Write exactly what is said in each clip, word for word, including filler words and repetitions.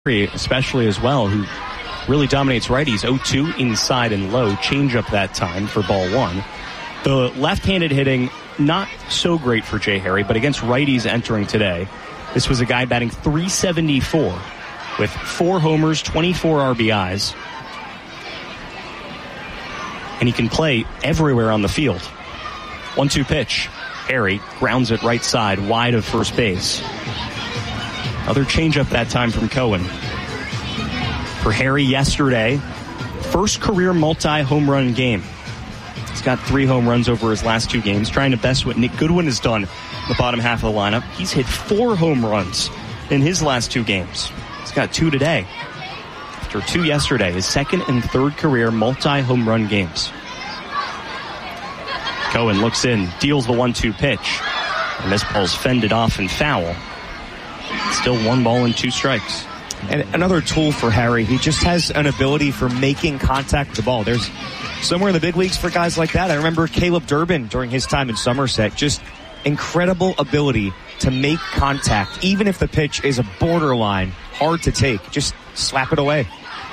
especially as well, who really dominates righties. oh two inside and low. Change up that time for ball one. The left-handed hitting, not so great for Jay Harry, but against righties entering today, this was a guy batting three seventy-four with four homers, twenty-four R B Is. And he can play everywhere on the field. one two pitch. Harry grounds it right side, wide of first base. Another changeup that time from Cohen. For Harry yesterday, first career multi-home run game. He's got three home runs over his last two games, trying to best what Nick Goodwin has done in the bottom half of the lineup. He's hit four home runs in his last two games. He's got two today. After two yesterday, his second and third career multi-home run games. Cohen looks in, deals the one two pitch. And this ball's fended off and foul. Still one ball and two strikes. And another tool for Harry, he just has an ability for making contact with the ball. There's somewhere in the big leagues for guys like that. I remember Caleb Durbin during his time in Somerset, just incredible ability to make contact, even if the pitch is a borderline, hard to take. Just slap it away.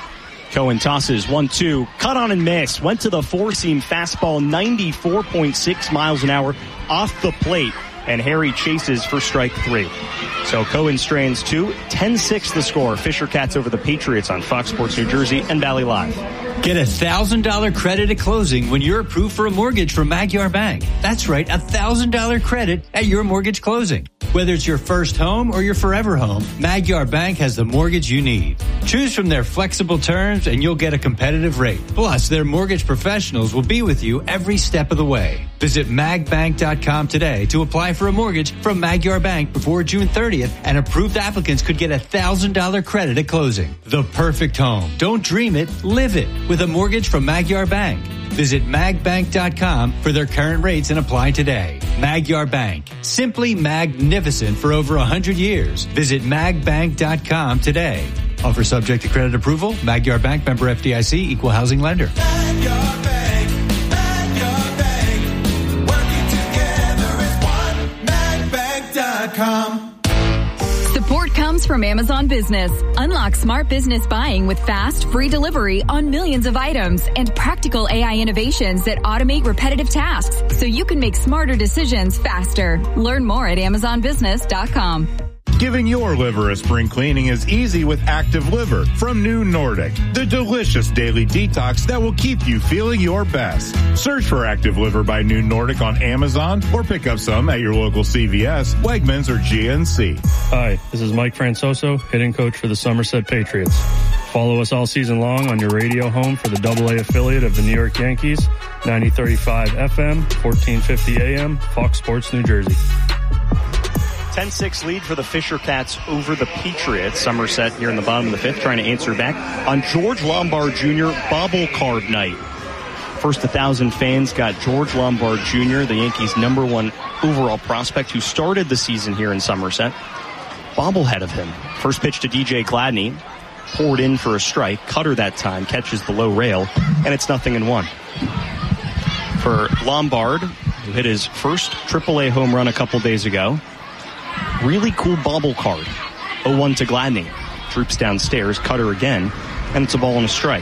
Cohen tosses one two, cut on and miss, went to the four-seam fastball, ninety-four point six miles an hour off the plate, and Harry chases for strike three. So Cohen strains two, ten six the score. Fisher Cats over the Patriots on Fox Sports New Jersey and Valley Live. Get a one thousand dollars credit at closing when you're approved for a mortgage from Magyar Bank. That's right, a one thousand dollars credit at your mortgage closing. Whether it's your first home or your forever home, Magyar Bank has the mortgage you need. Choose from their flexible terms and you'll get a competitive rate. Plus, their mortgage professionals will be with you every step of the way. Visit mag bank dot com today to apply for a mortgage from Magyar Bank before June thirtieth, and approved applicants could get a one thousand dollars credit at closing. The perfect home. Don't dream it, live it with a mortgage from Magyar Bank. Visit mag bank dot com for their current rates and apply today. Magyar Bank. Simply magnificent for over one hundred years. Visit mag bank dot com today. Offer subject to credit approval. Magyar Bank, member F D I C, equal housing lender. Magyar Bank, Magyar Bank. Working together as one. mag bank dot com. Support comes from Amazon Business. Unlock smart business buying with fast, free delivery on millions of items and practical A I innovations that automate repetitive tasks so you can make smarter decisions faster. Learn more at amazon business dot com. Giving your liver a spring cleaning is easy with Active Liver from New Nordic, the delicious daily detox that will keep you feeling your best. Search for Active Liver by New Nordic on Amazon or pick up some at your local C V S, Wegmans, or G N C. Hi, this is Mike Francoso, hitting coach for the Somerset Patriots. Follow us all season long on your radio home for the double A affiliate of the New York Yankees, ninety thirty-five F M, fourteen fifty A M, Fox Sports New Jersey. ten six lead for the Fisher Cats over the Patriots. Somerset here in the bottom of the fifth trying to answer back on George Lombard Junior Bobble Card Night. First one thousand fans got George Lombard Junior, the Yankees' number one overall prospect who started the season here in Somerset. Bobblehead of him. First pitch to D J Gladney. Poured in for a strike. Cutter that time. Catches the low rail. And it's nothing in one. For Lombard, who hit his first triple A home run a couple days ago. Really cool bobble card. oh one to Gladney. Droops downstairs. Cutter again. And it's a ball and a strike.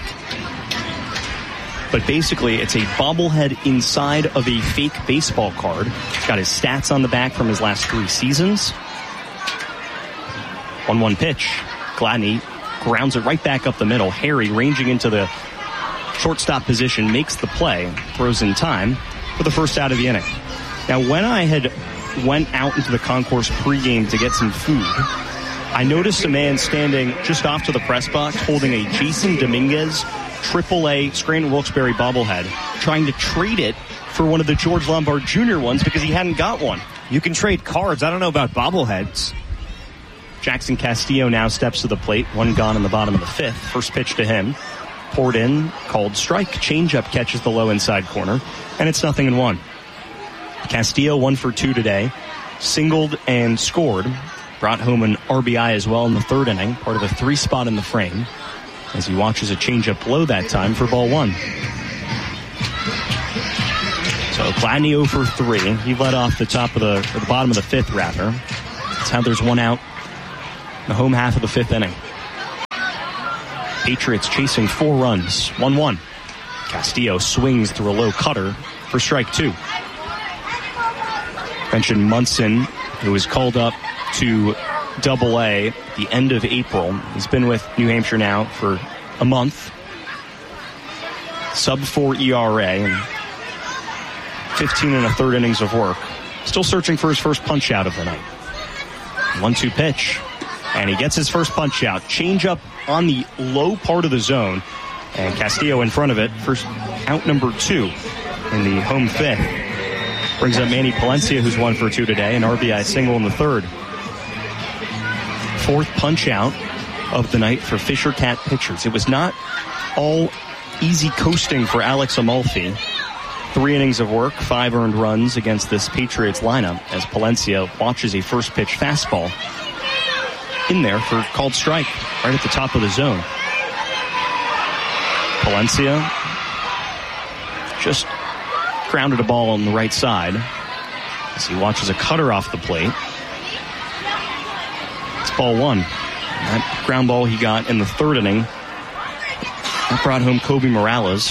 But basically, it's a bobblehead inside of a fake baseball card. It's got his stats on the back from his last three seasons. one one pitch. Gladney grounds it right back up the middle. Harry ranging into the shortstop position, makes the play, throws in time for the first out of the inning. Now, when I had went out into the concourse pregame to get some food, I noticed a man standing just off to the press box holding a Jason Dominguez triple A Scranton Wilkes-Barre bobblehead, trying to trade it for one of the George Lombard Junior ones because he hadn't got one. You can trade cards. I don't know about bobbleheads. Jackson Castillo now steps to the plate. One gone in the bottom of the fifth. First pitch to him. Poured in, called strike. Changeup catches the low inside corner. And it's nothing in one. Castillo one for two today. Singled and scored. Brought home an R B I as well in the third inning. Part of a three spot in the frame. As he watches a changeup low that time for ball one. So Gladney oh for three. He led off the top of the, or the bottom of the fifth rather. That's how there's one out in the home half of the fifth inning. Patriots chasing four runs. one one. Castillo swings through a low cutter for strike two. Mentioned Munson, who was called up to Double A at the end of April. He's been with New Hampshire now for a month. Sub four E R A and fifteen and a third innings of work. Still searching for his first punch out of the night. one two pitch. And he gets his first punch out. Change up on the low part of the zone. And Castillo in front of it for out number two in the home fifth. Brings up Manny Palencia, who's one for two today. An R B I single in the third. Fourth punch out of the night for Fisher Cat pitchers. It was not all easy coasting for Alex Amalfi. Three innings of work, five earned runs against this Patriots lineup as Palencia watches a first pitch fastball in there for called strike right at the top of the zone. Palencia just grounded a ball on the right side as he watches a cutter off the plate. It's ball one. And that ground ball he got in the third inning, that brought home Kobe Morales.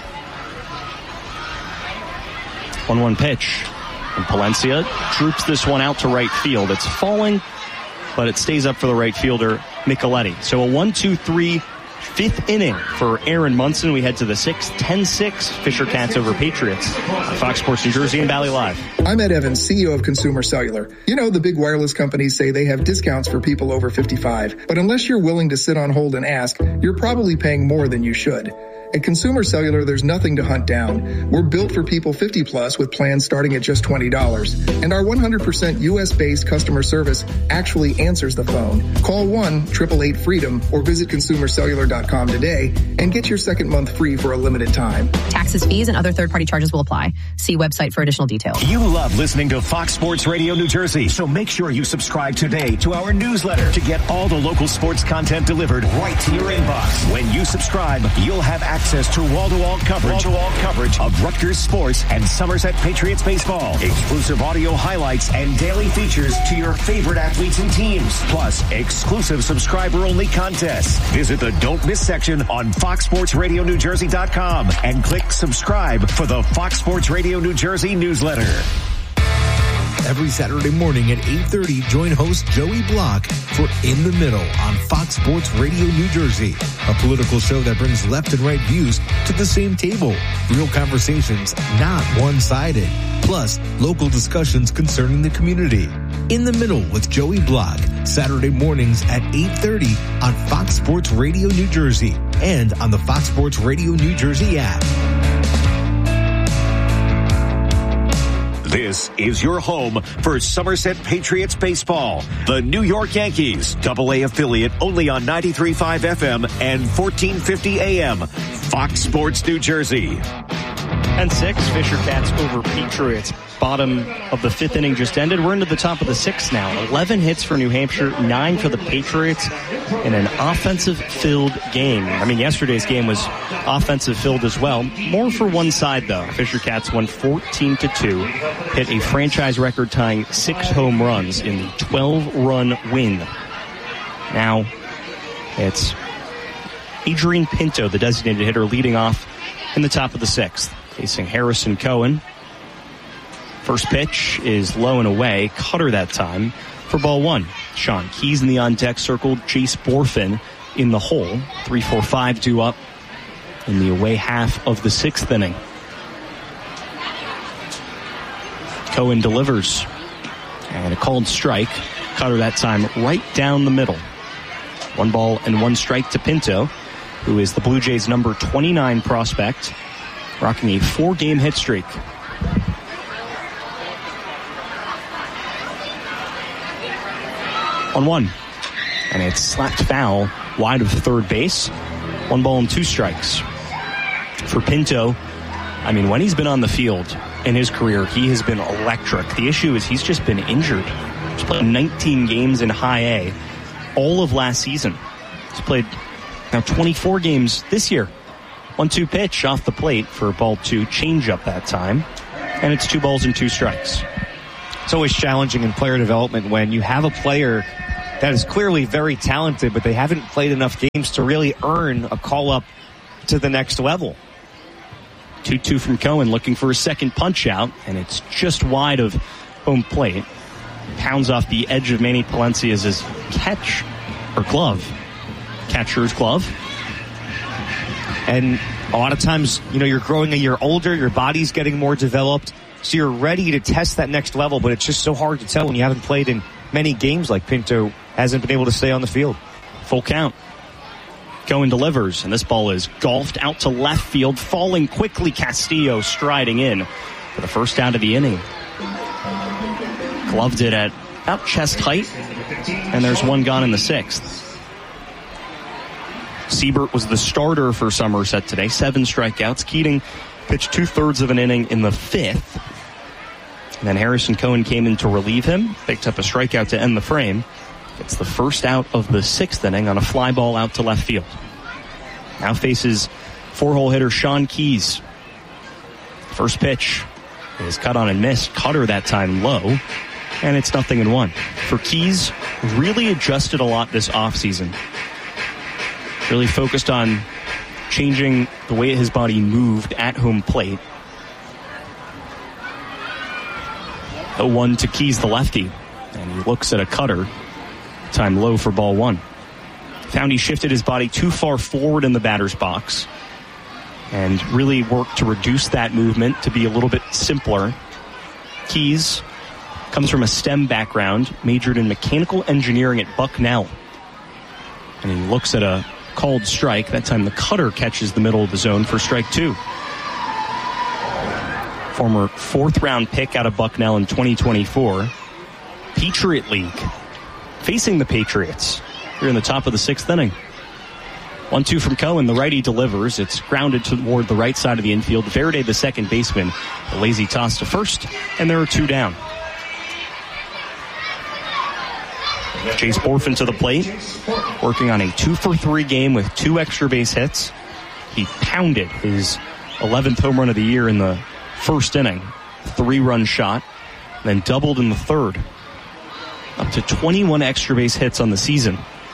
one one pitch. And Palencia droops this one out to right field. It's falling, but it stays up for the right fielder, Micheletti. So a one two three fifth inning for Aaron Munson. We head to the sixth, ten six, Fisher Cats over Patriots. Fox Sports New Jersey and Valley Live. I'm Ed Evans, C E O of Consumer Cellular. You know, the big wireless companies say they have discounts for people over fifty-five. But unless you're willing to sit on hold and ask, you're probably paying more than you should. At Consumer Cellular, there's nothing to hunt down. We're built for people fifty plus with plans starting at just twenty dollars. And our one hundred percent U S based customer service actually answers the phone. Call one eight eight eight freedom or visit consumer cellular dot com today and get your second month free for a limited time. Taxes, fees, and other third-party charges will apply. See website for additional details. You love listening to Fox Sports Radio New Jersey, so make sure you subscribe today to our newsletter to get all the local sports content delivered right to your inbox. When you subscribe, you'll have access Access to wall-to-wall coverage, wall-to-wall coverage of Rutgers sports and Somerset Patriots baseball. Exclusive audio highlights and daily features to your favorite athletes and teams. Plus, exclusive subscriber-only contests. Visit the Don't Miss section on fox sports radio new jersey dot com and click subscribe for the Fox Sports Radio New Jersey newsletter. Every Saturday morning at eight thirty, join host Joey Block for In the Middle on Fox Sports Radio New Jersey, a political show that brings left and right views to the same table. Real conversations, not one-sided. Plus, local discussions concerning the community. In the Middle with Joey Block, Saturday mornings at eight thirty on Fox Sports Radio New Jersey and on the Fox Sports Radio New Jersey app. This is your home for Somerset Patriots baseball. The New York Yankees, Double A affiliate only on ninety-three point five F M and fourteen fifty A M. Fox Sports New Jersey. ten six, Fisher Cats over Patriots. Bottom of the fifth inning just ended. We're into the top of the sixth now. eleven hits for New Hampshire, nine for the Patriots in an offensive-filled game. I mean, yesterday's game was offensive-filled as well. More for one side, though. Fisher Cats won fourteen to two, hit a franchise record-tying six home runs in the twelve-run win. Now, it's Adrian Pinto, the designated hitter, leading off in the top of the sixth, facing Harrison Cohen. First pitch is low and away. Cutter that time for ball one. Sean Keys in the on-deck circle. Jace Borfin in the hole. three four five due up in the away half of the sixth inning. Cohen delivers. And a called strike. Cutter that time right down the middle. One ball and one strike to Pinto, who is the Blue Jays' number twenty-nine prospect, rocking a four-game hit streak. one one. And it's slapped foul wide of third base. One ball and two strikes. For Pinto, I mean, when he's been on the field in his career, he has been electric. The issue is he's just been injured. He's played nineteen games in high A all of last season. He's played now twenty-four games this year. one two pitch off the plate for ball two. Change up that time. And it's two balls and two strikes. It's always challenging in player development when you have a player that is clearly very talented, but they haven't played enough games to really earn a call-up to the next level. two two from Cohen, looking for a second punch-out, and it's just wide of home plate. Pounds off the edge of Manny Palencia's catch, or glove. Catcher's glove. And a lot of times, you know, you're growing a year older, your body's getting more developed, so you're ready to test that next level, but it's just so hard to tell when you haven't played in many games like Pinto hasn't been able to stay on the field. Full count. Cohen delivers, and this ball is golfed out to left field, falling quickly. Castillo striding in for the first out of the inning. Gloved it at about chest height, and there's one gone in the sixth. Siebert was the starter for Somerset today, seven strikeouts. Keating pitched two-thirds of an inning in the fifth. And then Harrison Cohen came in to relieve him, picked up a strikeout to end the frame. It's the first out of the sixth inning on a fly ball out to left field. Now faces four-hole hitter Sean Keys. First pitch is cut on and missed. Cutter that time low, and it's nothing in one. For Keys, really adjusted a lot this offseason. Really focused on changing the way his body moved at home plate. oh one to Keys, the lefty, and he looks at a cutter. Time low for ball one. Found he shifted his body too far forward in the batter's box and really worked to reduce that movement to be a little bit simpler. Keys comes from a STEM background, majored in mechanical engineering at Bucknell. And he looks at a called strike. That time the cutter catches the middle of the zone for strike two. Former fourth round pick out of Bucknell in twenty twenty-four. Patriot League. Facing the Patriots here in the top of the sixth inning. one two from Cohen. The righty delivers. It's grounded toward the right side of the infield. Verde, the second baseman, a lazy toss to first, and there are two down. Chase Borfin to the plate, working on a two for three game with two extra base hits. He pounded his eleventh home run of the year in the first inning. Three-run shot, then doubled in the third. Up to twenty-one extra base hits on the season.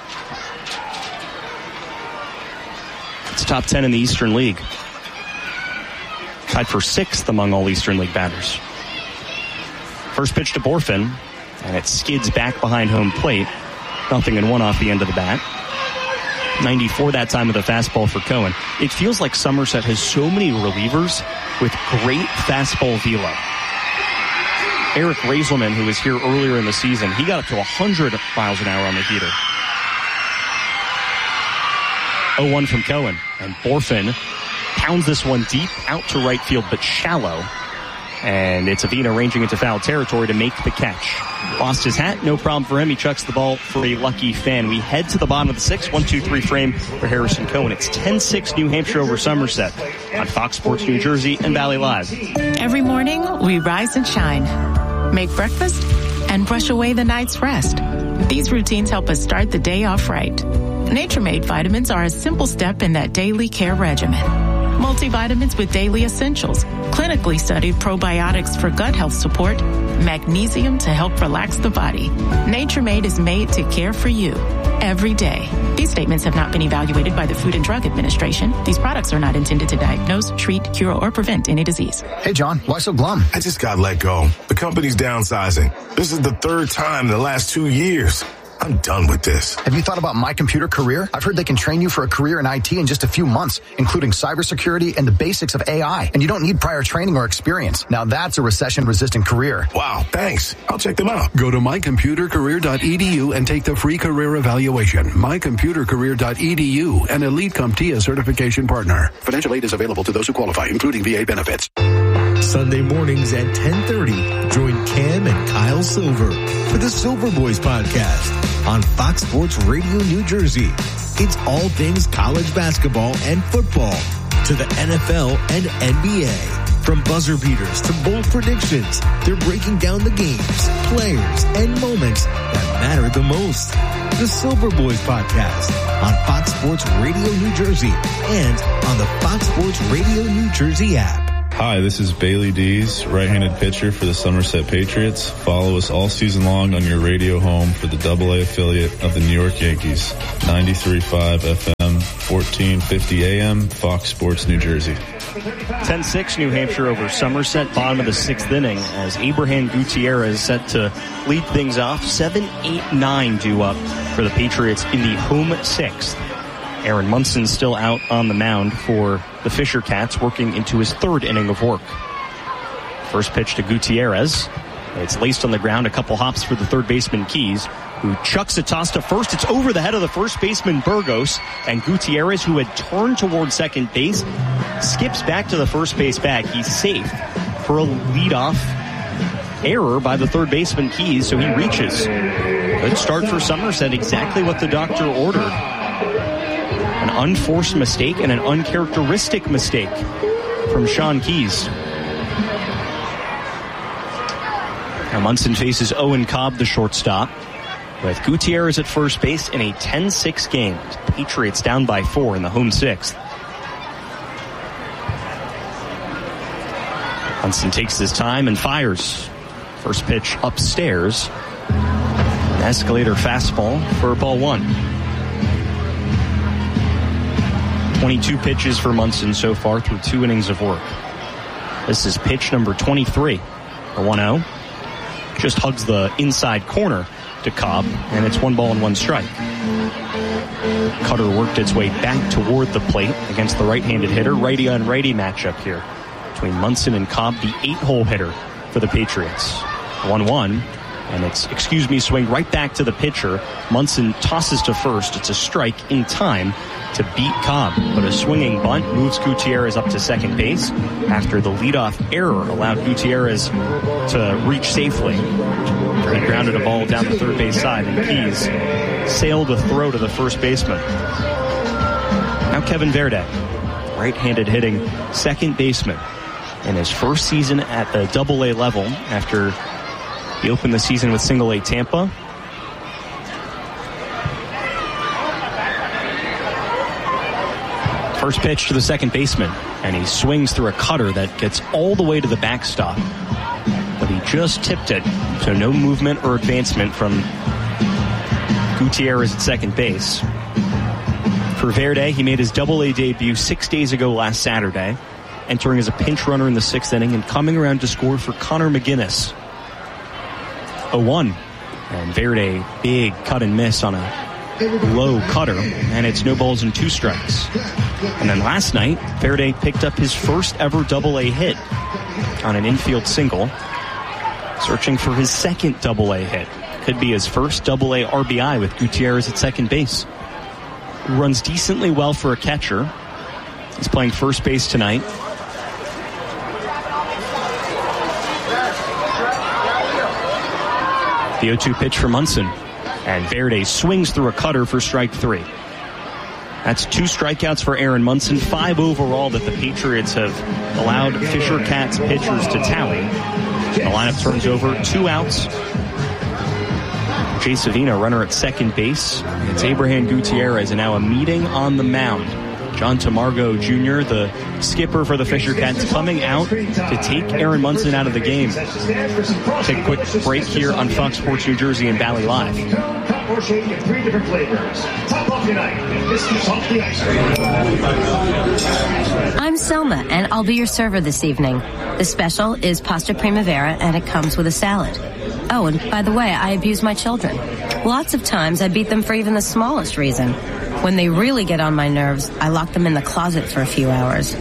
It's top ten in the Eastern League. Tied for sixth among all Eastern League batters. First pitch to Borfin, and it skids back behind home plate. Nothing in one off the end of the bat. ninety-four that time with a fastball for Cohen. It feels like Somerset has so many relievers with great fastball velo. Eric Raiselman, who was here earlier in the season, he got up to one hundred miles an hour on the heater. oh one from Cohen, and Borfin pounds this one deep out to right field, but shallow. And it's Avina ranging into foul territory to make the catch. Lost his hat, no problem for him. He chucks the ball for a lucky fan. We head to the bottom of the sixth, one two three frame for Harrison Cohen. It's ten six New Hampshire over Somerset on Fox Sports New Jersey and Valley Live. Every morning, we rise and shine, make breakfast, and brush away the night's rest. These routines help us start the day off right. Nature Made vitamins are a simple step in that daily care regimen. Multivitamins with daily essentials, clinically studied probiotics for gut health support, magnesium to help relax the body. Nature Made is made to care for you every day. These statements have not been evaluated by the Food and Drug Administration. These products are not intended to diagnose, treat, cure, or prevent any disease. Hey, John, why so glum? I just got let go. The company's downsizing. This is the third time in the last two years. I'm done with this. Have you thought about My Computer Career? I've heard they can train you for a career in I T in just a few months, including cybersecurity and the basics of A I. And you don't need prior training or experience. Now that's a recession-resistant career. Wow, thanks. I'll check them out. Go to my computer career dot e d u and take the free career evaluation. my computer career dot e d u, an Elite CompTIA certification partner. Financial aid is available to those who qualify, including V A benefits. Sunday mornings at ten thirty, join Cam and Kyle Silver for the Silver Boys podcast on Fox Sports Radio New Jersey. It's all things college basketball and football to the N F L and N B A. From buzzer beaters to bold predictions, they're breaking down the games, players, and moments that matter the most. The Silver Boys podcast on Fox Sports Radio New Jersey and on the Fox Sports Radio New Jersey app. Hi, this is Bailey Dees, right-handed pitcher for the Somerset Patriots. Follow us all season long on your radio home for the double A affiliate of the New York Yankees. ninety-three point five F M, fourteen fifty A M, Fox Sports, New Jersey. ten six New Hampshire over Somerset, bottom of the sixth inning, as Abraham Gutierrez set to lead things off. seven eight nine due up for the Patriots in the home sixth. Aaron Munson still out on the mound for the Fisher Cats, working into his third inning of work. First pitch to Gutierrez. It's laced on the ground, a couple hops for the third baseman Keys, who chucks a toss to first. It's over the head of the first baseman Burgos, and Gutierrez, who had turned toward second base, skips back to the first base bag. He's safe for a leadoff error by the third baseman Keys, so he reaches. Good start for Somerset, exactly what the doctor ordered. An unforced mistake and an uncharacteristic mistake from Sean Keys. Now Munson faces Owen Cobb, the shortstop, with Gutierrez at first base in a ten six game. Patriots down by four in the home sixth. Munson takes his time and fires. First pitch upstairs. An escalator fastball for ball one. twenty-two pitches for Munson so far through two innings of work. This is pitch number twenty-three. A one oh. Just hugs the inside corner to Cobb, and it's one ball and one strike. Cutter worked its way back toward the plate against the right-handed hitter. Righty on righty matchup here between Munson and Cobb, the eight-hole hitter for the Patriots. one one. And it's, excuse me, swing right back to the pitcher. Munson tosses to first. It's a strike in time to beat Cobb. But a swinging bunt moves Gutierrez up to second base after the leadoff error allowed Gutierrez to reach safely. He grounded a ball down the third base side, and Keys sailed a throw to the first baseman. Now Kevin Verde, right-handed hitting second baseman in his first season at the double A level after he opened the season with single A Tampa. First pitch to the second baseman, and he swings through a cutter that gets all the way to the backstop. But he just tipped it, so no movement or advancement from Gutierrez at second base. For Verde, he made his double A debut six days ago last Saturday, entering as a pinch runner in the sixth inning and coming around to score for Connor McGinnis. oh one. And Verde, big cut and miss on a low cutter, and it's no balls and two strikes. And then last night, Verde picked up his first ever double A hit on an infield single, searching for his second double A hit. Could be his first double A R B I with Gutierrez at second base. Runs decently well for a catcher. He's playing first base tonight. The oh two pitch for Munson, and Verde swings through a cutter for strike three. That's two strikeouts for Aaron Munson, five overall that the Patriots have allowed Fisher Cats pitchers to tally. The lineup turns over, two outs. Jay Savina, runner at second base. It's Abraham Gutierrez, and now a meeting on the mound. John Tamargo Junior, the skipper for the Fisher Cats, coming out to take Aaron Munson out of the game. Take a quick break here on Fox Sports New Jersey and Valley Live. I'm Selma, and I'll be your server this evening. The special is pasta primavera, and it comes with a salad. Oh, and by the way, I abuse my children. Lots of times I beat them for even the smallest reason. When they really get on my nerves, I lock them in the closet for a few hours.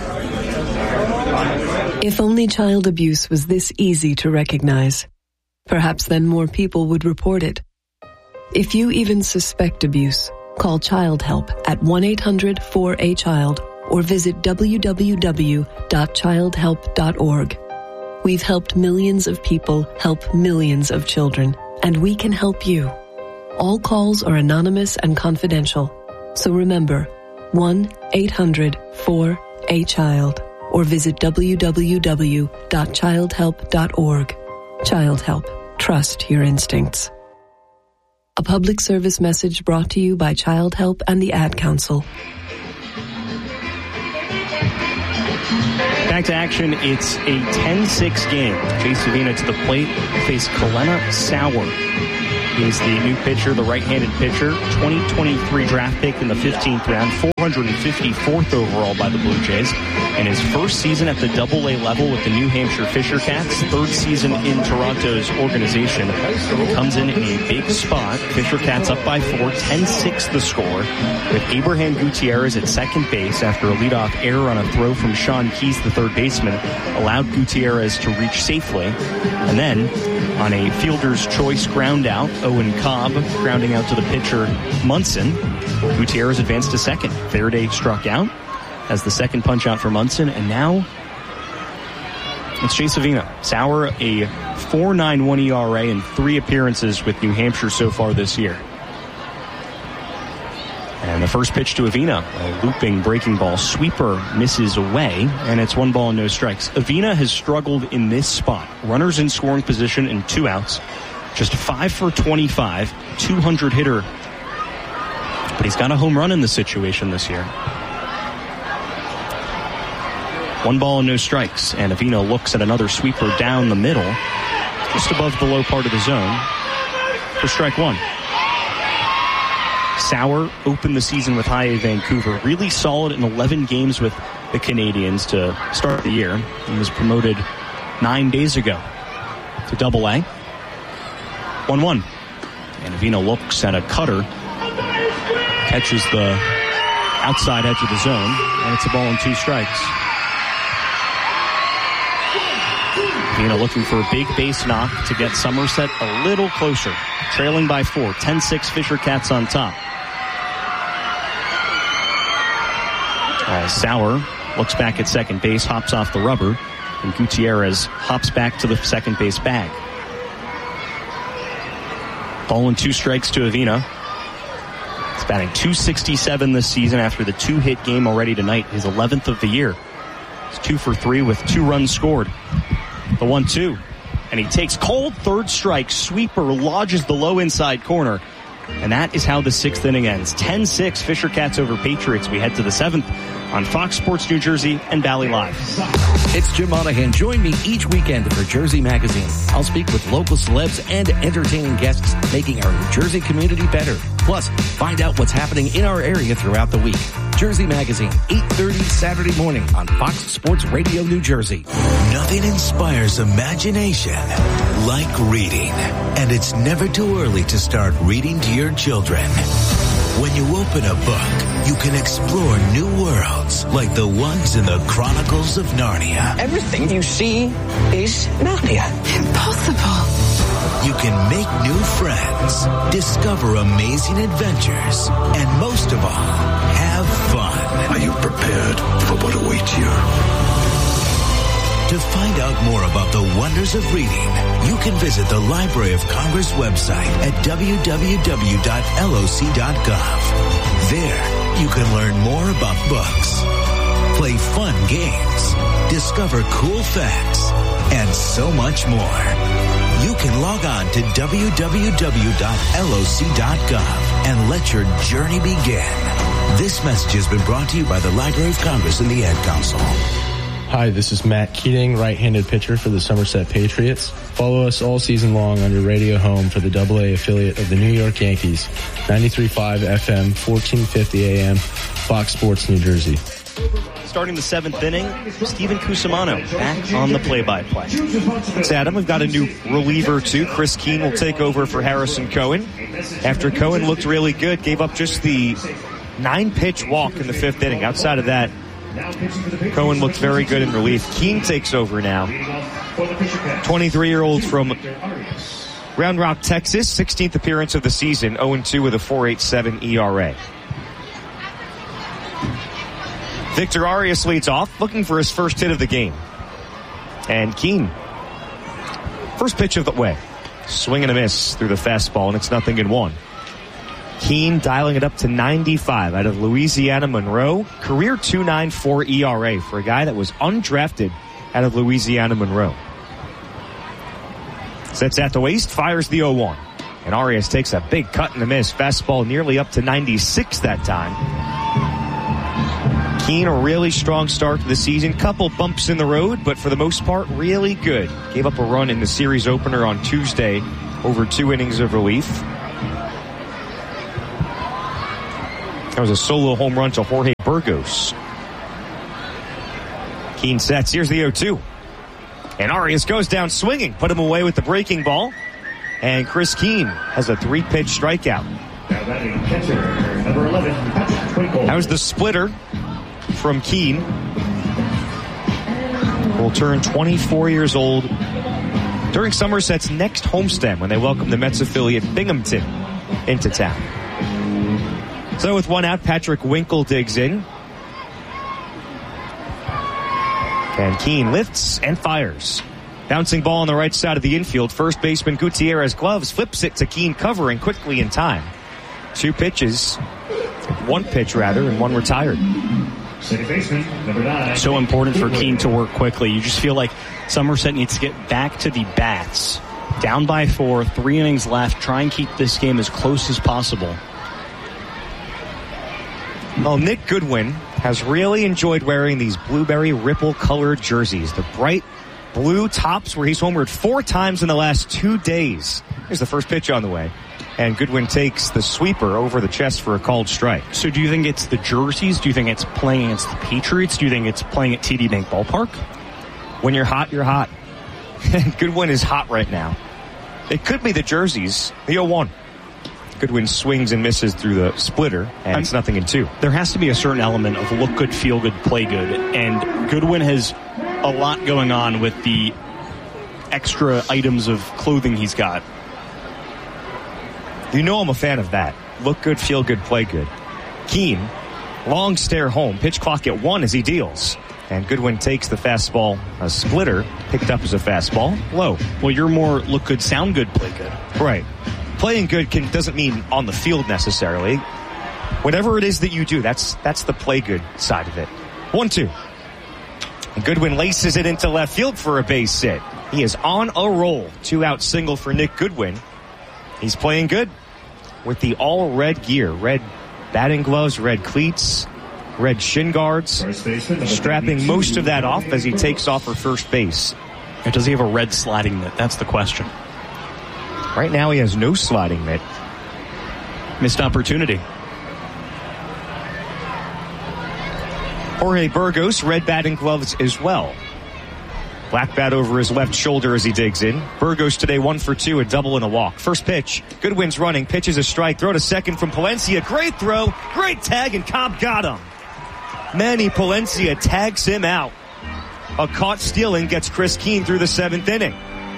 If only child abuse was this easy to recognize, perhaps then more people would report it. If you even suspect abuse, call Child Help at one eight hundred four A child or visit w w w dot child help dot org. We've helped millions of people help millions of children, and we can help you. All calls are anonymous and confidential. So remember, one eight hundred four A child or visit w w w dot child help dot org. Child Help. Trust your instincts. A public service message brought to you by Child Help and the Ad Council. Back to action. It's a ten six game. Chase Avina to the plate. Face Kelena Sauer. He's the new pitcher, the right-handed pitcher. twenty twenty-three draft pick in the fifteenth round. four hundred fifty-fourth overall by the Blue Jays. In his first season at the double A level with the New Hampshire Fisher Cats. Third season in Toronto's organization. He comes in in a big spot. Fisher Cats up by four. ten six the score. With Abraham Gutierrez at second base after a leadoff error on a throw from Sean Keys, the third baseman, allowed Gutierrez to reach safely. And then, on a fielder's choice ground out, Owen Cobb grounding out to the pitcher Munson. Gutierrez advanced to second. Verde struck out as the second punch out for Munson, and now it's Chase Avina. Sauer, a four point nine one E R A in three appearances with New Hampshire so far this year. And the first pitch to Avina, a looping breaking ball sweeper, misses away, and it's one ball and no strikes. Avina has struggled in this spot. Runners in scoring position and two outs. Just five for twenty-five, two hundred hitter. But he's got a home run in the situation this year. One ball and no strikes, and Avina looks at another sweeper down the middle, just above the low part of the zone, for strike one. Sauer opened the season with High A Vancouver, really solid in eleven games with the Canadians to start the year. He was promoted nine days ago to double A. one one. And Avina looks at a cutter, catches the outside edge of the zone, and it's a ball and two strikes. Avina looking for a big base knock to get Somerset a little closer. Trailing by four. ten six Fisher Cats on top. Uh, Sauer looks back at second base, hops off the rubber, and Gutierrez hops back to the second base bag. Ball and two strikes to Avina. He's batting two sixty-seven this season after the two-hit game already tonight, his eleventh of the year. He's two for three with two runs scored. The one two. And he takes cold third strike. Sweeper lodges the low inside corner. And that is how the sixth inning ends. ten six Fisher Cats over Patriots. We head to the seventh on Fox Sports New Jersey and Valley Live. It's Jim Monahan. Join me each weekend for Jersey Magazine. I'll speak with local celebs and entertaining guests, making our New Jersey community better. Plus, find out what's happening in our area throughout the week. Jersey Magazine, eight thirty Saturday morning on Fox Sports Radio New Jersey. Nothing inspires imagination like reading. And it's never too early to start reading to your children. When you open a book, you can explore new worlds like the ones in the Chronicles of Narnia. Everything you see is Narnia. Impossible. You can make new friends, discover amazing adventures, and most of all, have fun. Are you prepared for what awaits you? To find out more about the wonders of reading, you can visit the Library of Congress website at w w w dot l o c dot gov. There, you can learn more about books, play fun games, discover cool facts, and so much more. You can log on to w w w dot l o c dot gov and let your journey begin. This message has been brought to you by the Library of Congress and the Ad Council. Hi, this is Matt Keating, right-handed pitcher for the Somerset Patriots. Follow us all season long on your radio home for the double A affiliate of the New York Yankees, ninety-three point five F M, fourteen fifty A M, Fox Sports New Jersey. Starting the seventh inning, Steven Cusimano back on the play-by-play. Thanks, Adam. We've got a new reliever, too. Chris Keene will take over for Harrison Cohen. After Cohen looked really good, gave up just the nine-pitch walk in the fifth inning. Outside of that, Cohen looked very good in relief. Keene takes over now. twenty-three-year-old from Round Rock, Texas. sixteenth appearance of the season. oh and two with a four point eight seven E R A. Victor Arias leads off, looking for his first hit of the game. And Keene, first pitch of the way. Swing and a miss through the fastball, and it's nothing in one. Keene dialing it up to ninety-five out of Louisiana Monroe. Career two point nine four E R A for a guy that was undrafted out of Louisiana Monroe. Sets at the waist, fires the oh one. And Arias takes a big cut and a miss. Fastball nearly up to ninety-six that time. Keene, a really strong start to the season. Couple bumps in the road, but for the most part, really good. Gave up a run in the series opener on Tuesday over two innings of relief. That was a solo home run to Jorge Burgos. Keene sets. Here's the oh two. And Arias goes down swinging. Put him away with the breaking ball. And Chris Keene has a three-pitch strikeout. That was the splitter from Keene. Will turn twenty-four years old during Somerset's next homestand when they welcome the Mets affiliate Binghamton into town. So with one out, Patrick Winkle digs in. And Keene lifts and fires. Bouncing ball on the right side of the infield. First baseman Gutierrez gloves, flips it to Keene, covering quickly in time. Two pitches, one pitch rather, and one retired. So important for Keene to work quickly. You just feel like Somerset needs to get back to the bats. Down by four, three innings left. Try and keep this game as close as possible. Well, Nick Goodwin has really enjoyed wearing these blueberry ripple-colored jerseys. The bright blue tops where he's homered four times in the last two days. Here's the first pitch on the way. And Goodwin takes the sweeper over the chest for a called strike. So do you think it's the jerseys? Do you think it's playing against the Patriots? Do you think it's playing at T D Bank Ballpark? When you're hot, you're hot. Goodwin is hot right now. It could be the jerseys. The oh one. Goodwin swings and misses through the splitter, and I'm, it's nothing in two. There has to be a certain element of look good, feel good, play good. And Goodwin has a lot going on with the extra items of clothing he's got. You know I'm a fan of that. Look good, feel good, play good. Keene, long stare home. Pitch clock at one as he deals. And Goodwin takes the fastball, a splitter, picked up as a fastball, low. Well, you're more look good, sound good, play good. Right. Playing good can, doesn't mean on the field necessarily. Whatever it is that you do, that's that's the play good side of it. one two. And Goodwin laces it into left field for a base hit. He is on a roll. Two-out single for Nick Goodwin. He's playing good with the all-red gear. Red batting gloves, red cleats, red shin guards. Strapping most of that off as he takes off for first base. Or does he have a red sliding mitt? That's the question. Right now he has no sliding mitt. Missed opportunity. Jorge Burgos, red batting gloves as well. Black bat over his left shoulder as he digs in. Burgos today one for two, a double and a walk. First pitch. Goodwin's running. Pitches a strike. Throw to second from Palencia. Great throw. Great tag, and Cobb got him. Manny Palencia tags him out. A caught stealing gets Chris Keene through the seventh inning.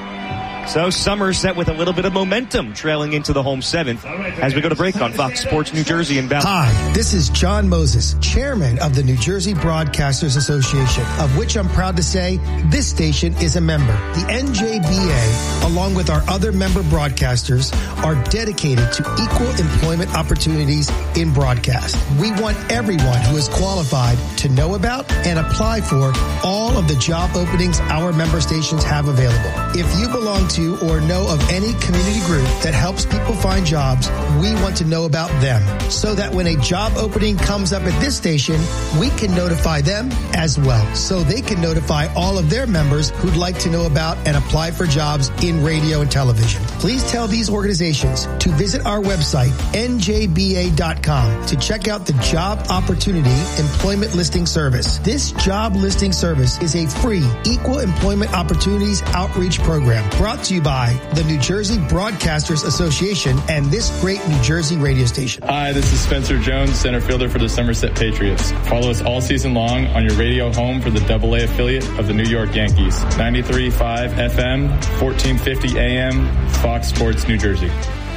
So Somerset with a little bit of momentum trailing into the home seventh as we go to break on Fox Sports New Jersey and Bell. Hi, this is John Moses, chairman of the New Jersey Broadcasters Association, of which I'm proud to say this station is a member. The N J B A, along with our other member broadcasters, are dedicated to equal employment opportunities in broadcast. We want everyone who is qualified to know about and apply for all of the job openings our member stations have available. If you belong to or know of any community group that helps people find jobs, we want to know about them so that when a job opening comes up at this station, we can notify them as well so they can notify all of their members who'd like to know about and apply for jobs in radio and television. Please tell these organizations to visit our website, N J B A dot com, to check out the Job Opportunity Employment Listing Service. This job listing service is a free Equal Employment Opportunities Outreach Program brought to you by the New Jersey Broadcasters Association and this great New Jersey radio station. Hi, this is Spencer Jones, center fielder for the Somerset Patriots. Follow us all season long on your radio home for the double A affiliate of the New York Yankees. ninety-three point five F M, fourteen fifty A M, Fox Sports New Jersey.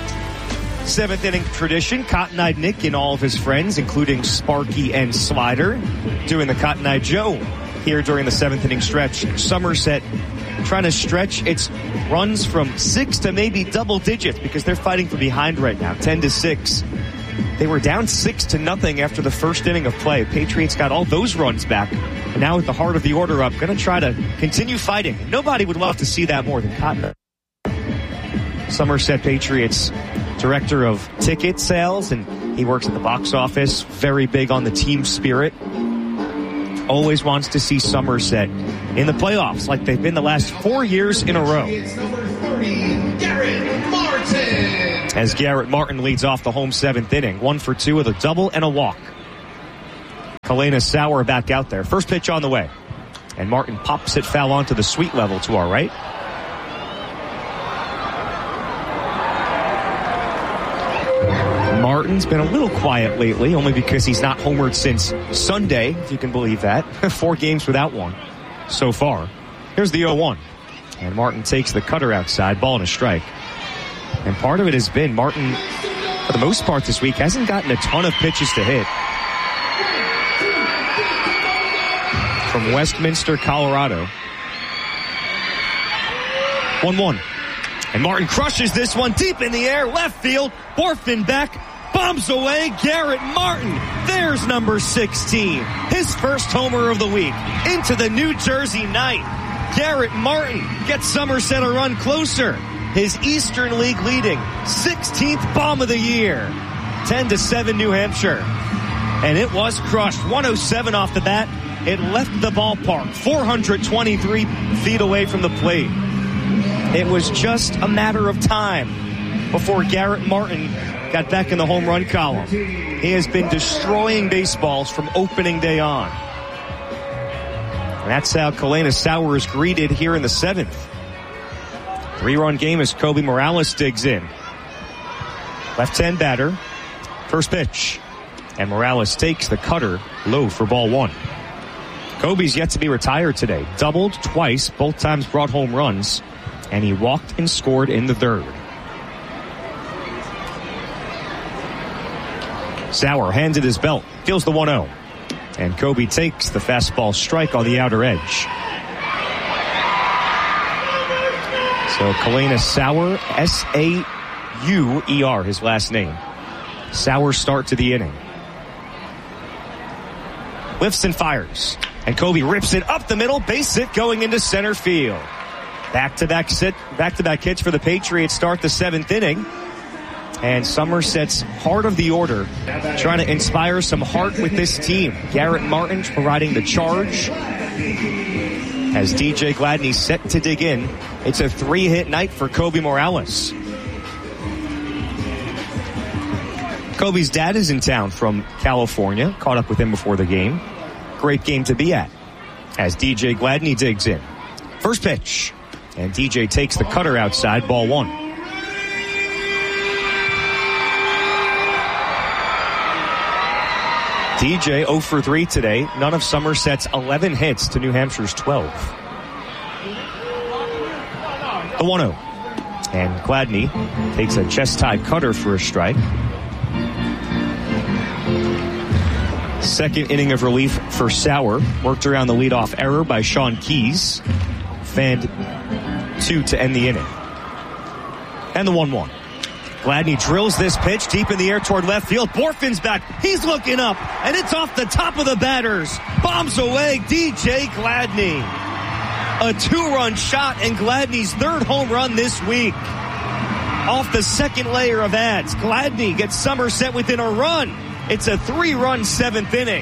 Seventh inning tradition, Cotton-Eyed Nick and all of his friends, including Sparky and Slider, doing the Cotton-Eyed Joe here during the seventh inning stretch. Somerset trying to stretch its runs from six to maybe double digits because they're fighting from behind right now, ten to six. They were down six to nothing after the first inning of play. Patriots got all those runs back. And now with the heart of the order up, going to try to continue fighting. Nobody would love to see that more than Cotton. Somerset Patriots director of ticket sales, and he works at the box office, very big on the team spirit. always wants to see Somerset in the playoffs like they've been the last four years in a row. As Garrett Martin leads off the home seventh inning, one for two with a double and a walk. Kalena Sauer back out there. First pitch on the way. And Martin pops it foul onto the sweet level to our right. Martin's been a little quiet lately, only because he's not homered since Sunday, if you can believe that. Four games without one so far. Here's the oh one. And Martin takes the cutter outside, ball and a strike. And part of it has been Martin, for the most part this week, hasn't gotten a ton of pitches to hit. From Westminster, Colorado. one one. And Martin crushes this one deep in the air, left field. Borfin back, bombs away. Garrett Martin, there's number sixteen. His first homer of the week into the New Jersey night. Garrett Martin gets Somerset a run closer. His Eastern League leading sixteenth bomb of the year. ten to seven New Hampshire. And it was crushed. one oh seven off the bat. It left the ballpark four hundred twenty-three feet away from the plate. It was just a matter of time before Garrett Martin got back in the home run column. He has been destroying baseballs from opening day on. And that's how Kalena Sauer is greeted here in the seventh. Three-run game as Kobe Morales digs in. Left-hand batter. First pitch. And Morales takes the cutter low for ball one. Kobe's yet to be retired today. Doubled twice, both times brought home runs. And he walked and scored in the third. Sauer hands it his belt, feels the one oh. And Kobe takes the fastball strike on the outer edge. So Kalena Sauer, S A U E R, his last name. Sauer start to the inning. Lifts and fires. And Kobe rips it up the middle, base hit going into center field. Back-to-back sit, back-to-back hits for the Patriots start the seventh inning. And Somerset's heart of the order, trying to inspire some heart with this team. Garrett Martin providing the charge. As D J Gladney set to dig in, it's a three-hit night for Kobe Morales. Kobe's dad is in town from California. Caught up with him before the game. Great game to be at. As D J Gladney digs in. First pitch. And D J takes the cutter outside, ball one. D J oh for three today. None of Somerset's eleven hits to New Hampshire's twelve. The one oh. And Gladney takes a chest-high cutter for a strike. Second inning of relief for Sauer. Worked around the leadoff error by Sean Keys. Fanned two to end the inning. And the one one. Gladney drills this pitch deep in the air toward left field. Borfin's back. He's looking up. And it's off the top of the batters. Bombs away D J Gladney. A two-run shot and Gladney's third home run this week. Off the second layer of ads. Gladney gets Somerset within a run. It's a three-run seventh inning.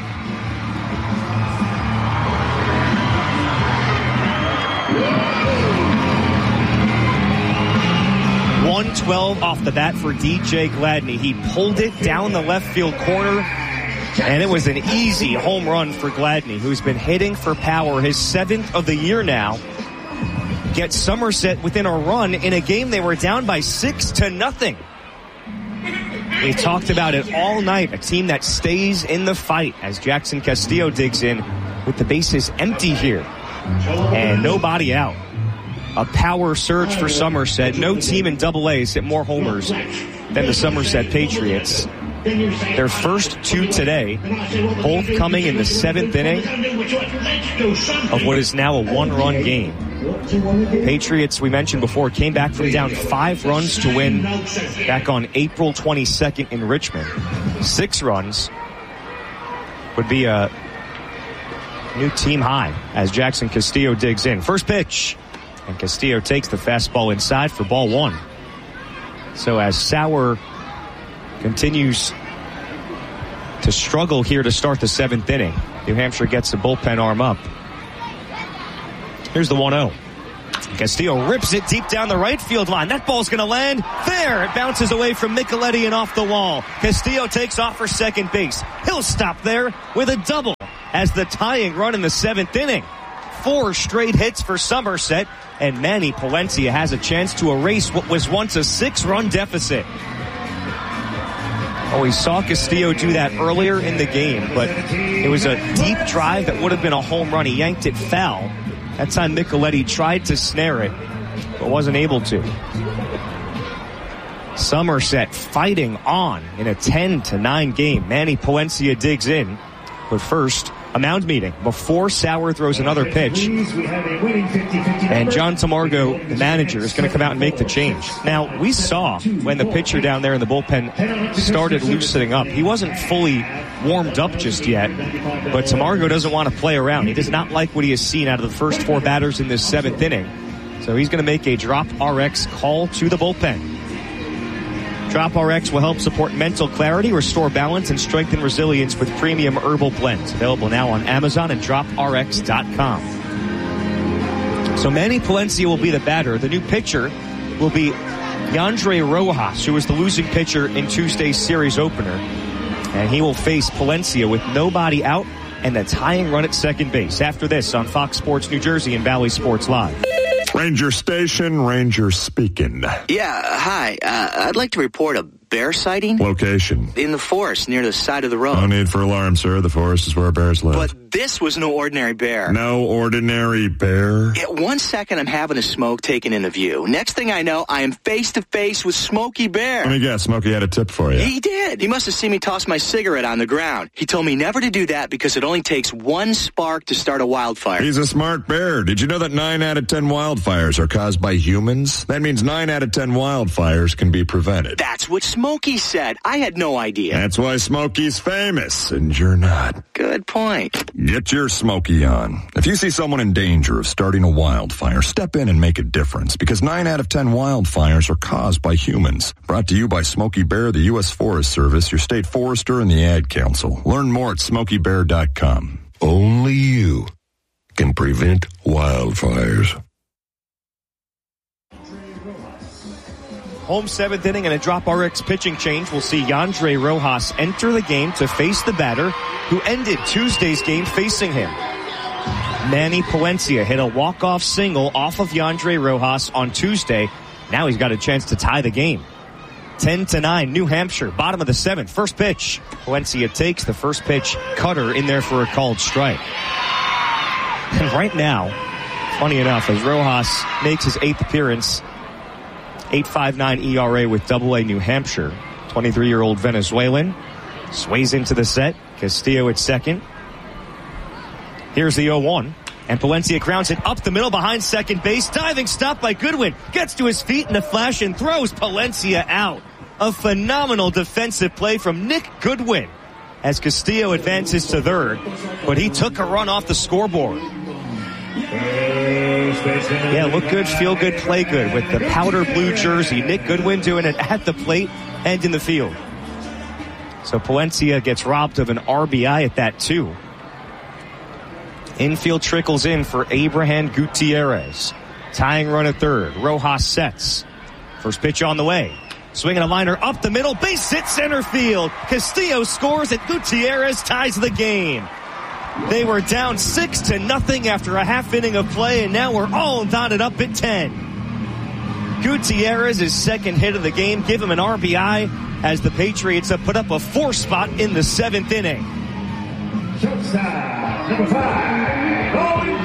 one twelve off the bat for D J Gladney. He pulled it down the left field corner, and it was an easy home run for Gladney, who's been hitting for power his seventh of the year now. Gets Somerset within a run in a game they were down by six to nothing. We talked about it all night, a team that stays in the fight as Jackson Castillo digs in with the bases empty here. And nobody out. A power surge for Somerset. No team in double A has hit more homers than the Somerset Patriots. Their first two today, both coming in the seventh inning of what is now a one-run game. Patriots, we mentioned before, came back from down five runs to win back on April twenty-second in Richmond. Six runs would be a new team high as Jackson Castillo digs in. First pitch. And Castillo takes the fastball inside for ball one. So as Sauer continues to struggle here to start the seventh inning. New Hampshire gets the bullpen arm up. Here's the one oh. Castillo rips it deep down the right field line. That ball's going to land there. It bounces away from Micheletti and off the wall. Castillo takes off for second base. He'll stop there with a double as the tying run in the seventh inning. Four straight hits for Somerset, and Manny Palencia has a chance to erase what was once a six-run deficit. Oh, we saw Castillo do that earlier in the game, but it was a deep drive that would have been a home run. He yanked it foul. That time Micheletti tried to snare it, but wasn't able to. Somerset fighting on in a ten to nine game. Manny Palencia digs in, but first, a mound meeting before Sauer throws another pitch. And John Tamargo, the manager, is going to come out and make the change. Now, we saw when the pitcher down there in the bullpen started loosening up. He wasn't fully warmed up just yet, but Tamargo doesn't want to play around. He does not like what he has seen out of the first four batters in this seventh inning. So he's going to make a Drop R X call to the bullpen. Drop R X will help support mental clarity, restore balance, and strengthen resilience with premium herbal blends. Available now on Amazon and drop R X dot com. So Manny Palencia will be the batter. The new pitcher will be Yandre Rojas, who was the losing pitcher in Tuesday's series opener. And he will face Palencia with nobody out and the tying run at second base. After this on Fox Sports New Jersey and Valley Sports Live. Ranger Station, Ranger speaking. Yeah, hi. Uh, I'd like to report a bear sighting. Location? In the forest near the side of the road. No need for alarm, sir. The forest is where bears live. But this was no ordinary bear. No ordinary bear? Yeah, one second I'm having a smoke taken in the view. Next thing I know, I am face to face with Smokey Bear. Let me guess, Smokey had a tip for you. He did. He must have seen me toss my cigarette on the ground. He told me never to do that because it only takes one spark to start a wildfire. He's a smart bear. Did you know that nine out of ten wildfires are caused by humans? That means nine out of ten wildfires can be prevented. That's what Smokey said. I had no idea. That's why Smokey's famous, and you're not. Good point. Get your Smokey on. If you see someone in danger of starting a wildfire, step in and make a difference, because nine out of ten wildfires are caused by humans. Brought to you by Smokey Bear, the U S Forest Service, your state forester, and the Ad Council. Learn more at smokey bear dot com. Only you can prevent wildfires. Home seventh inning and a Drop R X pitching change. We'll see Yandre Rojas enter the game to face the batter who ended Tuesday's game facing him. Manny Palencia hit a walk-off single off of Yandre Rojas on Tuesday. Now he's got a chance to tie the game. ten to nine, New Hampshire, bottom of the seventh. First pitch. Palencia takes the first pitch. Cutter in there for a called strike. And right now, funny enough, as Rojas makes his eighth appearance, eight point five nine E R A with double A New Hampshire. twenty-three-year-old Venezuelan sways into the set. Castillo at second. Here's the oh one. And Palencia grounds it up the middle behind second base. Diving stop by Goodwin. Gets to his feet in a flash and throws Palencia out. A phenomenal defensive play from Nick Goodwin as Castillo advances to third. But he took a run off the scoreboard. Yeah, look good, feel good, play good with the powder blue jersey. Nick Goodwin doing it at the plate and in the field. So Palencia gets robbed of an R B I at that too. Infield trickles in for Abraham Gutierrez. Tying run at third. Rojas sets. First pitch on the way. Swinging a liner up the middle. Base hit center field. Castillo scores and Gutierrez ties the game. They were down six to nothing after a half inning of play, and now we're all knotted up at ten. Gutierrez, his second hit of the game, give him an R B I as the Patriots have put up a four spot in the seventh inning. Shortstop, number five, Owen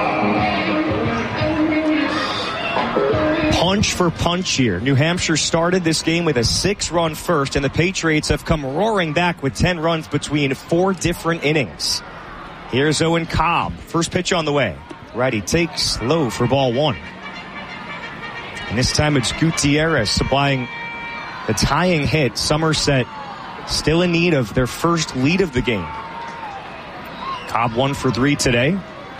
Cobb. Punch for punch here. New Hampshire started this game with a six-run first, and the Patriots have come roaring back with ten runs between four different innings. Here's Owen Cobb. First pitch on the way. Righty takes low for ball one. And this time it's Gutierrez supplying the tying hit. Somerset still in need of their first lead of the game. Cobb one for three today.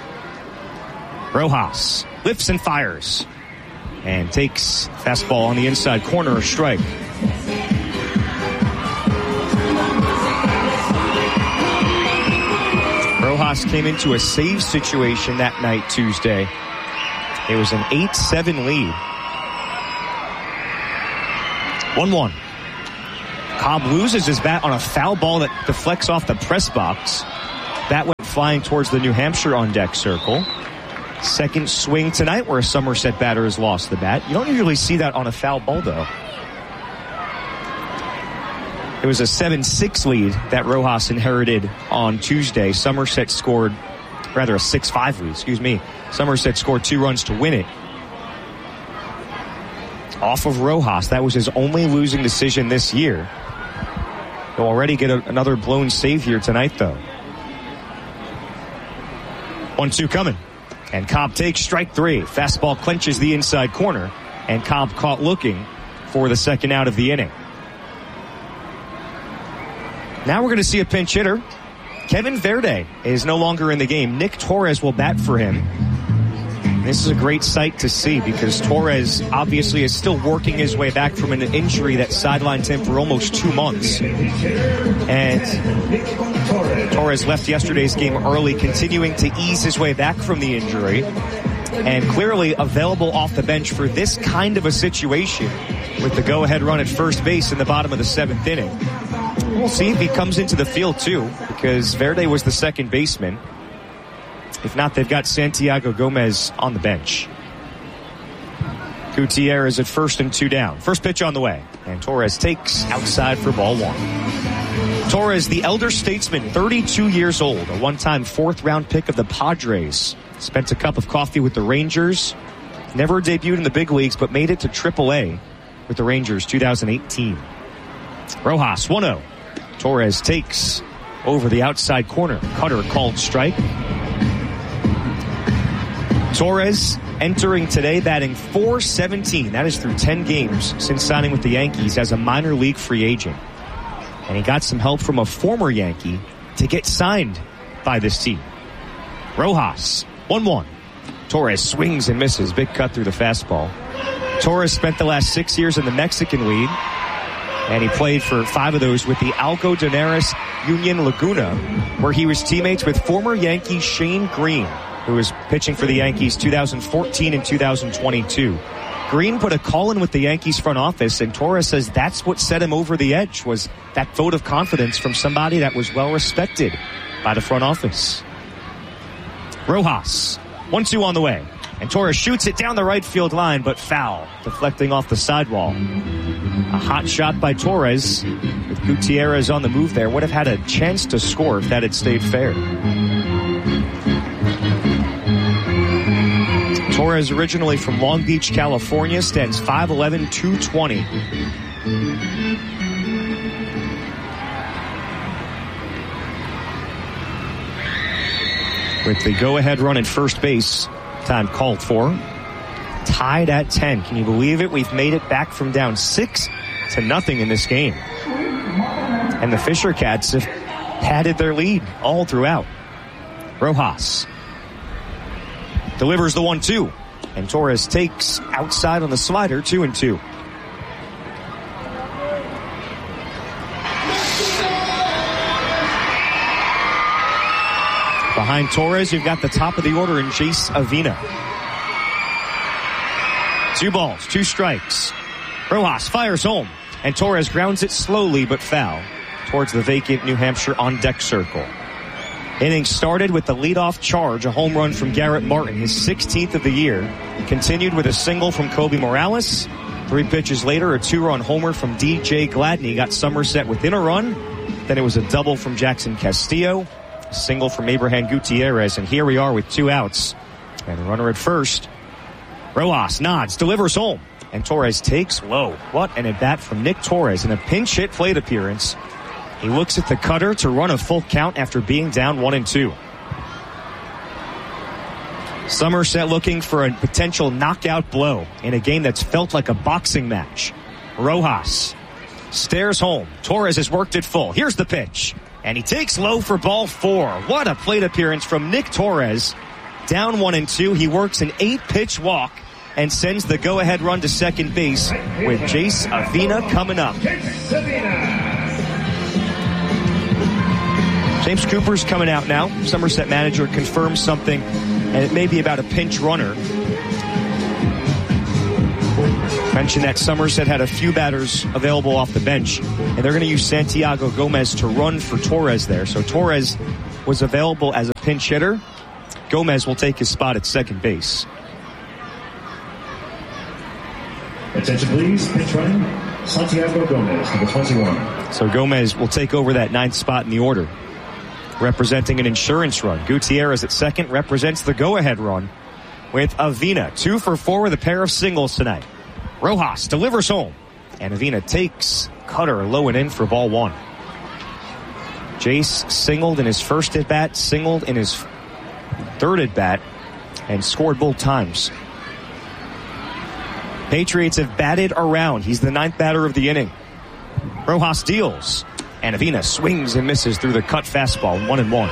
Rojas lifts and fires. And takes fastball on the inside corner, a strike. Rojas came into a save situation that night Tuesday. It was an eight seven lead. one one. Cobb loses his bat on a foul ball that deflects off the press box. Bat went flying towards the New Hampshire on-deck circle. Second swing tonight where a Somerset batter has lost the bat. You don't usually see that on a foul ball, though. It was a seven six lead that Rojas inherited on Tuesday. Somerset scored, rather a six five lead, excuse me. Somerset scored two runs to win it. Off of Rojas, that was his only losing decision this year. He'll already get a, another blown save here tonight, though. one two coming. And Cobb takes strike three. Fastball clenches the inside corner. And Cobb caught looking for the second out of the inning. Now we're going to see a pinch hitter. Kevin Verde is no longer in the game. Nick Torres will bat for him. This is a great sight to see because Torres obviously is still working his way back from an injury that sidelined him for almost two months. And Torres left yesterday's game early, continuing to ease his way back from the injury. And clearly available off the bench for this kind of a situation with the go-ahead run at first base in the bottom of the seventh inning. We'll see if he comes into the field, too, because Verde was the second baseman. If not, they've got Santiago Gomez on the bench. Gutierrez at first and two down. First pitch on the way. And Torres takes outside for ball one. Torres, the elder statesman, thirty-two years old, a one-time fourth-round pick of the Padres. Spent a cup of coffee with the Rangers. Never debuted in the big leagues, but made it to triple A with the Rangers two thousand eighteen. Rojas, one oh. Torres takes over the outside corner. Cutter called strike. Torres entering today batting four seventeen. That is through ten games since signing with the Yankees as a minor league free agent. And he got some help from a former Yankee to get signed by this team. Rojas, one one. Torres swings and misses. Big cut through the fastball. Torres spent the last six years in the Mexican League, and he played for five of those with the Algodoneras Union Laguna, where he was teammates with former Yankee Shane Green, who was pitching for the Yankees two thousand fourteen and two thousand twenty-two. Green put a call in with the Yankees front office, and Torres says that's what set him over the edge, was that vote of confidence from somebody that was well respected by the front office. Rojas, one two on the way. And Torres shoots it down the right field line, but foul, deflecting off the sidewall. A hot shot by Torres with Gutierrez on the move there. Would have had a chance to score if that had stayed fair. Torres, originally from Long Beach, California, stands five eleven, two twenty. With the go-ahead run at first base, time called for. Tied at ten. Can you believe it? We've made it back from down six to nothing in this game. And the Fisher Cats have padded their lead all throughout. Rojas delivers the one two. And Torres takes outside on the slider, two and two. Behind Torres, you've got the top of the order in Jace Avina. Two balls, two strikes. Rojas fires home, and Torres grounds it slowly but foul towards the vacant New Hampshire on-deck circle. Inning started with the leadoff charge, a home run from Garrett Martin, his sixteenth of the year. Continued with a single from Kobe Morales. Three pitches later, a two-run homer from D J Gladney got Somerset within a run. Then it was a double from Jackson Castillo, a single from Abraham Gutierrez, and here we are with two outs. And the runner at first. Rojas nods, delivers home, and Torres takes low. What an at-bat from Nick Torres in a pinch hit plate appearance. He looks at the cutter to run a full count after being down one and two. Somerset looking for a potential knockout blow in a game that's felt like a boxing match. Rojas stares home. Torres has worked it full. Here's the pitch. And he takes low for ball four. What a plate appearance from Nick Torres. Down one and two. He works an eight-pitch walk and sends the go-ahead run to second base with Jace Avina coming up. James Cooper's coming out now. Somerset manager confirms something, and it may be about a pinch runner. Mentioned that Somerset had a few batters available off the bench, and they're going to use Santiago Gomez to run for Torres there. So Torres was available as a pinch hitter. Gomez will take his spot at second base. Attention please, pinch running, Santiago Gomez, number twenty-one. So Gomez will take over that ninth spot in the order, representing an insurance run. Gutierrez at second represents the go-ahead run with Avina. Two for four with a pair of singles tonight. Rojas delivers home, and Avina takes cutter low and in for ball one. Jace singled in his first at-bat, singled in his third at-bat, and scored both times. Patriots have batted around. He's the ninth batter of the inning. Rojas deals, and Avina swings and misses through the cut fastball, one and one.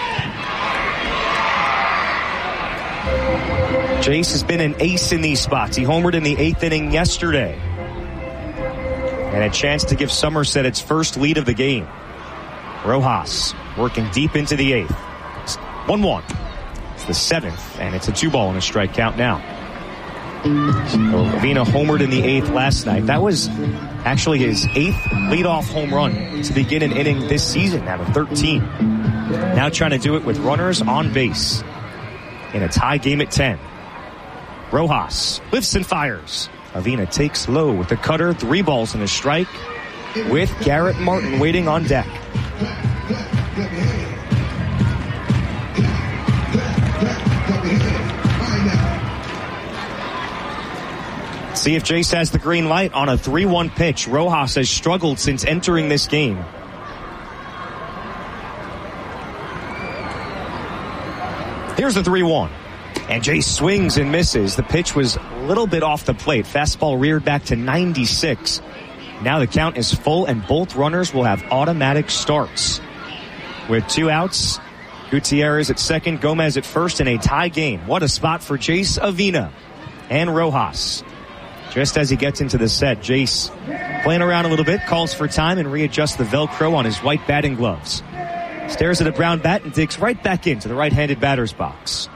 Jace has been an ace in these spots. He homered in the eighth inning yesterday, and a chance to give Somerset its first lead of the game. Rojas working deep into the eighth. one one. It's the seventh, and it's a two ball and a strike count now. So Avina homered in the eighth last night. That was actually his eighth leadoff home run to begin an inning this season out of thirteen. Now trying to do it with runners on base in a tie game at ten. Rojas lifts and fires. Avina takes low with the cutter, three balls and a strike, with Garrett Martin waiting on deck. See if Jace has the green light on a three one pitch. Rojas has struggled since entering this game. Here's the three one. And Jace swings and misses. The pitch was a little bit off the plate. Fastball reared back to ninety-six. Now the count is full, and both runners will have automatic starts. With two outs, Gutierrez at second, Gomez at first in a tie game. What a spot for Jace Avina and Rojas. Just as he gets into the set, Jace playing around a little bit, calls for time and readjusts the Velcro on his white batting gloves. Stares at a brown bat and digs right back into the right-handed batter's box.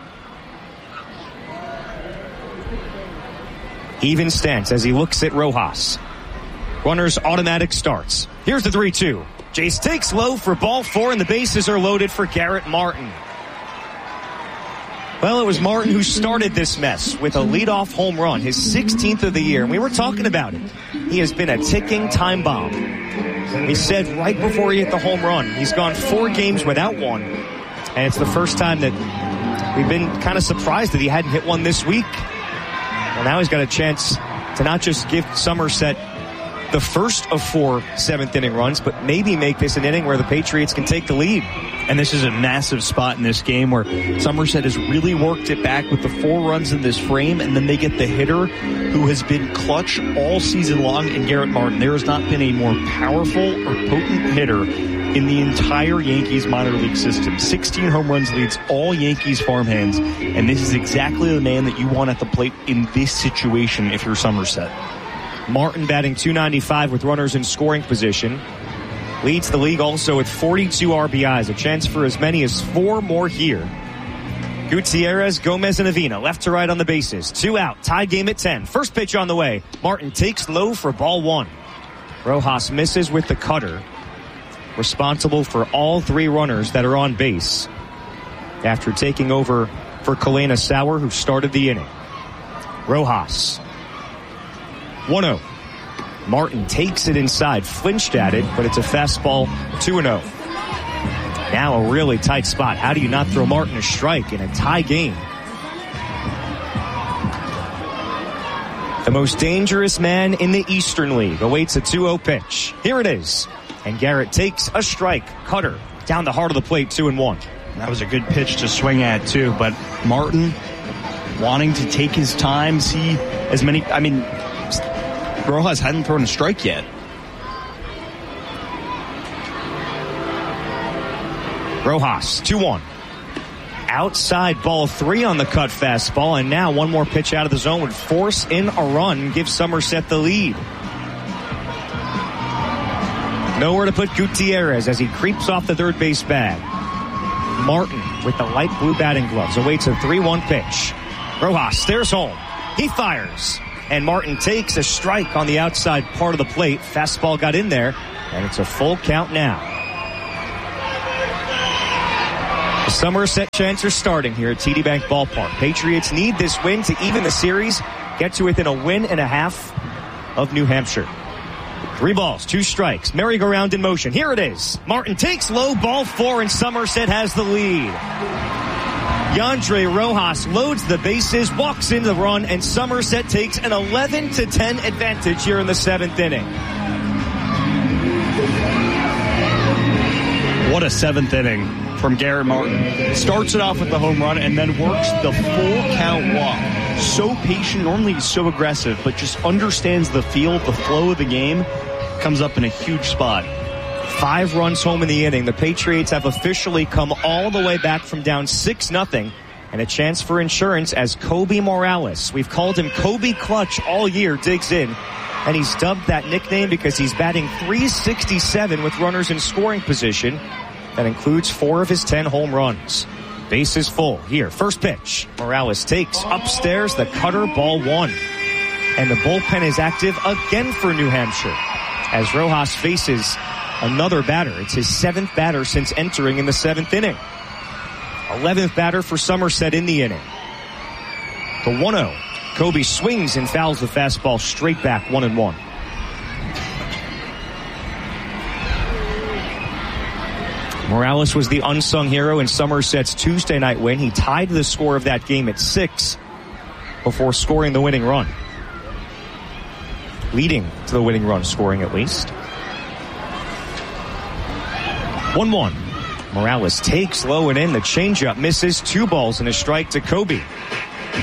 Even stance as he looks at Rojas. Runners automatic starts. Here's the three two. Jace takes low for ball four, and the bases are loaded for Garrett Martin. Well, it was Martin who started this mess with a leadoff home run, his sixteenth of the year. And we were talking about it. He has been a ticking time bomb. We said right before he hit the home run, he's gone four games without one. And it's the first time that we've been kind of surprised that he hadn't hit one this week. Well, now he's got a chance to not just give Somerset the first of four seventh inning runs, but maybe make this an inning where the Patriots can take the lead. And this is a massive spot in this game where Somerset has really worked it back with the four runs in this frame, and then they get the hitter who has been clutch all season long in Garrett Martin. There has not been a more powerful or potent hitter in the entire Yankees minor league system. sixteen home runs leads all Yankees farmhands, and this is exactly the man that you want at the plate in this situation if you're Somerset. Martin batting two ninety-five with runners in scoring position. Leads the league also with forty-two R B Is, a chance for as many as four more here. Gutierrez, Gomez, and Avina, left to right on the bases. Two out, tie game at ten. First pitch on the way. Martin takes low for ball one. Rojas misses with the cutter, responsible for all three runners that are on base after taking over for Kalena Sauer, who started the inning. Rojas. one oh. Martin takes it inside, flinched at it, but it's a fastball, two and oh. Now a really tight spot. How do you not throw Martin a strike in a tie game? The most dangerous man in the Eastern League awaits a two oh pitch. Here it is. And Garrett takes a strike. Cutter down the heart of the plate, two and one. That was a good pitch to swing at, too. But Martin wanting to take his time, see as many... I mean... Rojas hadn't thrown a strike yet. Rojas, two one. Outside ball three on the cut fastball, and now one more pitch out of the zone would force in a run, give Somerset the lead. Nowhere to put Gutierrez as he creeps off the third base bag. Martin with the light blue batting gloves awaits a three one pitch. Rojas stares home. He fires. And Martin takes a strike on the outside part of the plate. Fastball got in there, and it's a full count now. The Somerset Giants are starting here at T D Bank Ballpark. Patriots need this win to even the series, get to within a win and a half of New Hampshire. Three balls, two strikes, merry-go-round in motion. Here it is. Martin takes low, ball four, and Somerset has the lead. Yandre Rojas loads the bases, walks in the run, and Somerset takes an eleven to ten advantage here in the seventh inning. What a seventh inning from Garrett Martin. Starts it off with the home run and then works the full count walk. So patient, normally he's so aggressive, but just understands the field, the flow of the game, comes up in a huge spot. Five runs home in the inning. The Patriots have officially come all the way back from down six nothing, and a chance for insurance as Kobe Morales, we've called him Kobe Clutch all year, digs in. And he's dubbed that nickname because he's batting three sixty-seven with runners in scoring position. That includes four of his ten home runs. Bases full here. First pitch. Morales takes upstairs the cutter, ball one. And the bullpen is active again for New Hampshire as Rojas faces another batter. It's his seventh batter since entering in the seventh inning. eleventh batter for Somerset in the inning. The one oh. Kobe swings and fouls the fastball straight back, one and one. Morales was the unsung hero in Somerset's Tuesday night win. He tied the score of that game at six before scoring the winning run. Leading to the winning run, scoring at least. one one. Morales takes low and in. The changeup misses. Two balls and a strike to Kobe.